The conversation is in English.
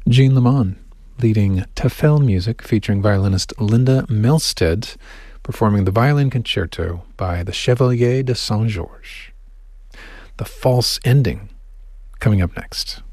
Jean Lemon, leading Tafel music featuring violinist Linda Milstead, performing the violin concerto by the Chevalier de Saint-Georges. The False Ending, coming up next.